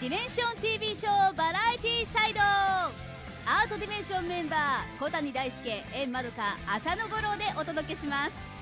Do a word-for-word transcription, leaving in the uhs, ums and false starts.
ディメンション ティーブイ ショーバラエティサイド、アートディメンションメンバー小谷大輔、円まどか、浅野五郎でお届けします。